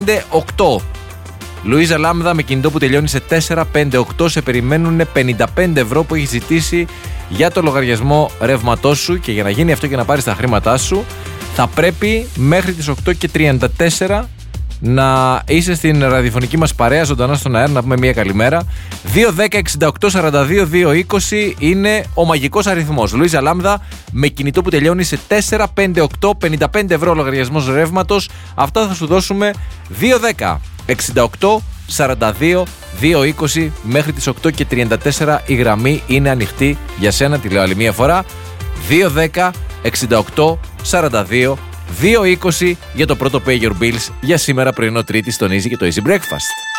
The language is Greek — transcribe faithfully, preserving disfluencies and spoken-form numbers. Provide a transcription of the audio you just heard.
πέντε οκτώ. Λουίζα Λάμδα με κινητό που τελειώνει σε τέσσερα πέντε οκτώ. Σε περιμένουν πενήντα πέντε ευρώ που έχει ζητήσει για το λογαριασμό ρεύματός σου, και για να γίνει αυτό και να πάρεις τα χρήματά σου θα πρέπει μέχρι τις οκτώ και τριάντα τέσσερα να είσαι στην ραδιοφωνική μας παρέα ζωντανά στον αέρα, να πούμε μια καλημέρα. Δύο δέκα εξήντα οκτώ σαράντα δύο δύο είκοσι είναι ο μαγικός αριθμός. Λουίζα Λάμδα με κινητό που τελειώνει σε τέσσερα πέντε οκτώ, πενήντα πέντε ευρώ λογαριασμός ρεύματος. Αυτά θα σου δώσουμε. Δύο δέκα εξήντα οκτώ σαράντα δύο δύο είκοσι μέχρι τις οκτώ και τριάντα τέσσερα η γραμμή είναι ανοιχτή για σένα. Τη λέω άλλη μία φορά. Δύο δέκα εξήντα οκτώ σαράντα δύο δύο είκοσι για το πρώτο Pay Your Bills για σήμερα πρωινό Τρίτη στον Easy και το Easy Breakfast.